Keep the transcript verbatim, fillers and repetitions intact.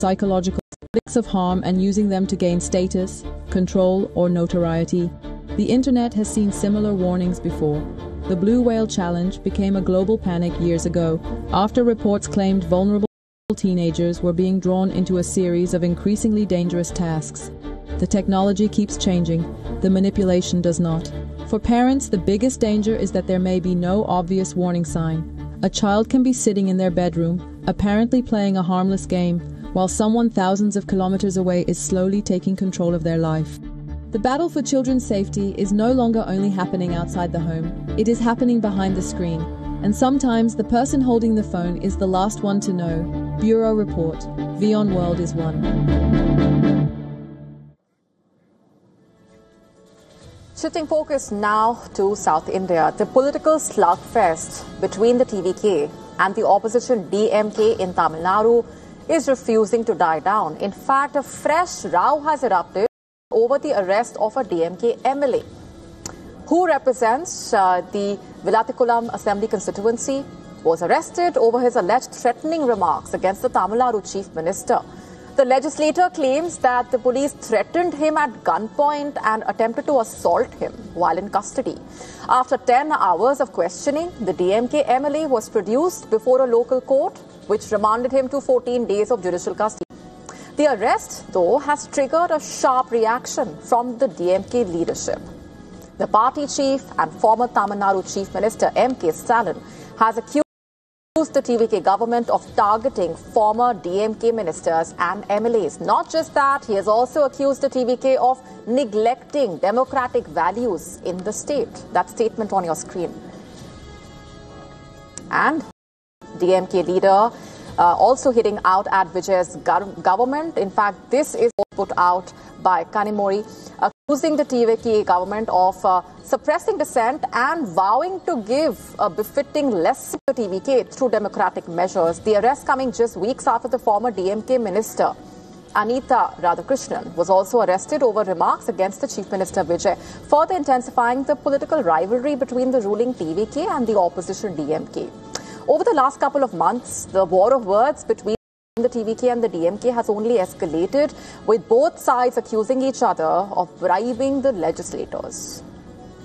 psychological effects of harm and using them to gain status, control, or notoriety. The internet has seen similar warnings before. The Blue Whale Challenge became a global panic years ago after reports claimed vulnerable teenagers were being drawn into a series of increasingly dangerous tasks. The technology keeps changing, the manipulation does not. For parents, the biggest danger is that there may be no obvious warning sign. A child can be sitting in their bedroom, apparently playing a harmless game, while someone thousands of kilometers away is slowly taking control of their life. The battle for children's safety is no longer only happening outside the home, it is happening behind the screen. And sometimes the person holding the phone is the last one to know. Bureau Report. WION World is one. Shifting focus now to South India, the political slugfest between the T V K and the opposition D M K in Tamil Nadu is refusing to die down. In fact, a fresh row has erupted over the arrest of a D M K M L A who represents uh, the Villatikulam Assembly constituency, was arrested over his alleged threatening remarks against the Tamil Nadu Chief Minister. The legislator claims that the police threatened him at gunpoint and attempted to assault him while in custody. After ten hours of questioning, the D M K M L A was produced before a local court, which remanded him to fourteen days of judicial custody. The arrest, though, has triggered a sharp reaction from the D M K leadership. The party chief and former Tamil Nadu Chief Minister M K Stalin has accused the T V K government of targeting former D M K ministers and M L As. Not just that, he has also accused the T V K of neglecting democratic values in the state. That statement on your screen. And D M K leader uh, also hitting out at Vijay's government. In fact, this is put out by Kanimozhi, accusing the T V K government of uh, suppressing dissent and vowing to give a befitting lesson to T V K through democratic measures. The arrest coming just weeks after the former D M K minister, Anita Radhakrishnan, was also arrested over remarks against the Chief Minister Vijay, further intensifying the political rivalry between the ruling T V K and the opposition D M K. Over the last couple of months, the war of words between the T V K and the D M K has only escalated, with both sides accusing each other of bribing the legislators.